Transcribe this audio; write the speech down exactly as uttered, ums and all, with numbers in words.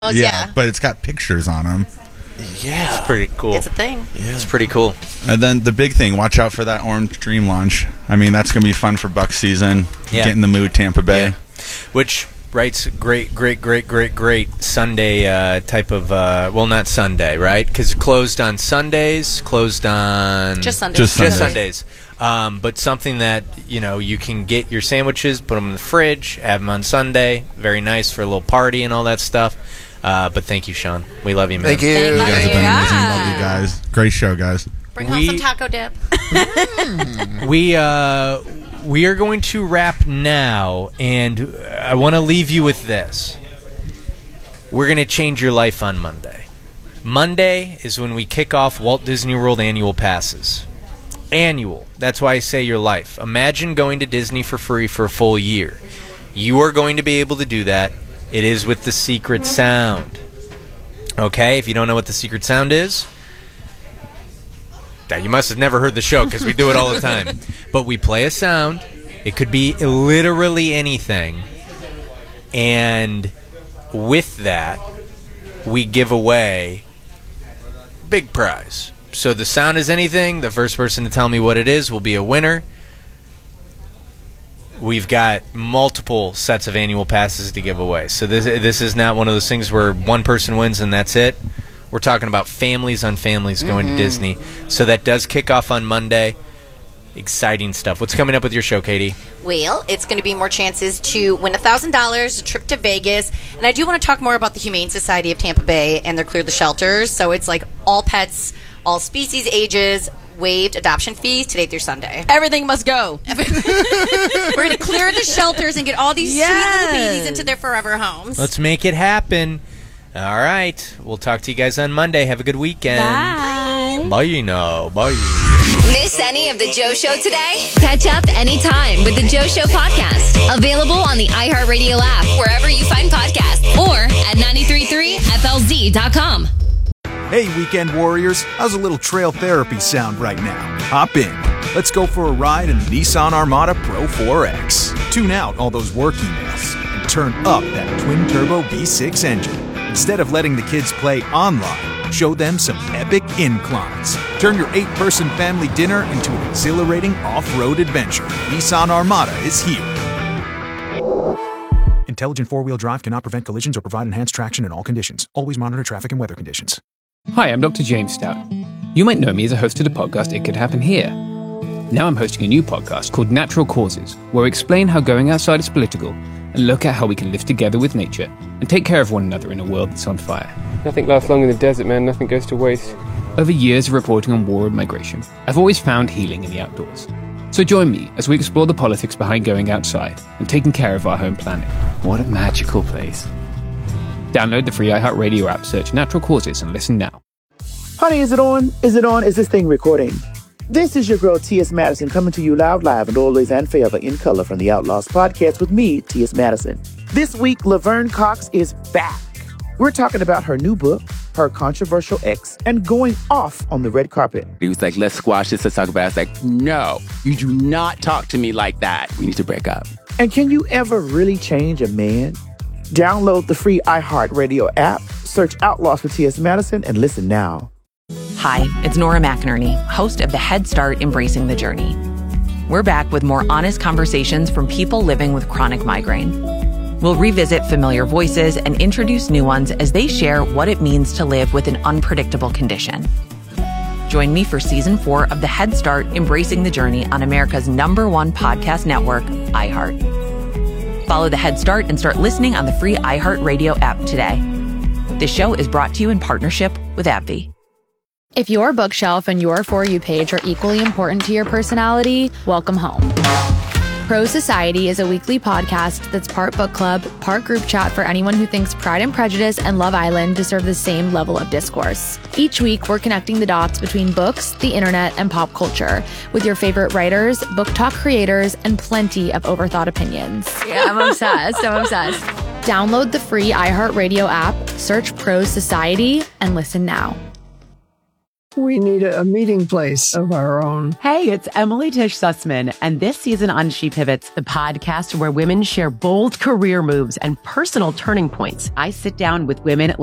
Yeah, yeah, but it's got pictures on them. Yeah. It's pretty cool. It's a thing. Yeah. It's pretty cool. And then the big thing, watch out for that Orange Dream launch. I mean, that's going to be fun for Buck season. Yeah. Get in the mood, Tampa Bay. Yeah. Which writes great, great, great, great, great Sunday uh, type of, uh, well, not Sunday, right? Because closed on Sundays, closed on... Just Sundays. Just Sundays. Just Sundays. Um, but something that, you know, you can get your sandwiches, put them in the fridge, have them on Sunday. Very nice for a little party and all that stuff. Uh, but thank you, Sean. We love you, man. Thank you. You guys have been Yeah. amazing. Love you guys. Great show, guys. Bring We- home some taco dip. We uh, we are going to wrap now, and I want to leave you with this. We're going to change your life on Monday. Monday is when we kick off Walt Disney World annual passes. Annual. That's why I say your life. Imagine going to Disney for free for a full year. You are going to be able to do that. It is with the secret sound. Okay? If you don't know what the secret sound is, you must have never heard the show because we do it all the time. But we play a sound. It could be literally anything. And with that, we give away big prize. So the sound is anything. The first person to tell me what it is will be a winner. We've got multiple sets of annual passes to give away. So this this is not one of those things where one person wins and that's it. We're talking about families on families going Mm-hmm. to Disney. So that does kick off on Monday. Exciting stuff. What's coming up with your show, Katie? Well, it's going to be more chances to win one thousand dollars, a trip to Vegas. And I do want to talk more about the Humane Society of Tampa Bay and their Clear the Shelters. So it's like all pets, all species, ages, waived adoption fees today through Sunday. Everything must go. We're going to clear the shelters and get all these Yes. sweet little babies into their forever homes. Let's make it happen. All right. We'll talk to you guys on Monday. Have a good weekend. Bye. Bye now. Bye. Miss any of the Joe Show today? Catch up anytime with the Joe Show podcast. Available on the iHeartRadio app, wherever you find podcasts, or at nine three three F L Z dot com. Hey, weekend warriors, how's a little trail therapy sound right now? Hop in. Let's go for a ride in the Nissan Armada Pro four X. Tune out all those work emails and turn up that twin-turbo V six engine. Instead of letting the kids play online, show them some epic inclines. Turn your eight-person family dinner into an exhilarating off-road adventure. Nissan Armada is here. Intelligent four-wheel drive cannot prevent collisions or provide enhanced traction in all conditions. Always monitor traffic and weather conditions. Hi, I'm Doctor James Stout. You might know me as a host of the podcast It Could Happen Here. Now I'm hosting a new podcast called Natural Causes, where I explain how going outside is political and look at how we can live together with nature and take care of one another in a world that's on fire. Nothing lasts long in the desert, man. Nothing goes to waste. Over years of reporting on war and migration, I've always found healing in the outdoors. So join me as we explore the politics behind going outside and taking care of our home planet. What a magical place. Download the free iHeartRadio app, search Natural Causes, and listen now. Honey, is it on? Is it on? Is this thing recording? This is your girl, T S. Madison, coming to you loud, live, and always and forever in color from the Outlaws podcast with me, T S. Madison. This week, Laverne Cox is back. We're talking about her new book, her controversial ex, and going off on the red carpet. He was like, let's squash this, let's talk about it. I was like, no, you do not talk to me like that. We need to break up. And can you ever really change a man? Download the free iHeartRadio app, search Outlaws with T S. Madison, and listen now. Hi, it's Nora McInerney, host of the Head Start Embracing the Journey. We're back with more honest conversations from people living with chronic migraine. We'll revisit familiar voices and introduce new ones as they share what it means to live with an unpredictable condition. Join me for season four of the Head Start Embracing the Journey on America's number one podcast network, iHeart. Follow the Head Start and start listening on the free iHeartRadio app today. This show is brought to you in partnership with AbbVie. If your bookshelf and your For You page are equally important to your personality, welcome home. Pro Society is a weekly podcast that's part book club, part group chat for anyone who thinks Pride and Prejudice and Love Island deserve the same level of discourse. Each week, we're connecting the dots between books, the internet, and pop culture with your favorite writers, book talk creators, and plenty of overthought opinions. Yeah, I'm obsessed. I'm obsessed. Download the free iHeartRadio app, search Pro Society, and listen now. We need a, a meeting place of our own. Hey, it's Emily Tish Sussman, and this season on She Pivots, the podcast where women share bold career moves and personal turning points. I sit down with women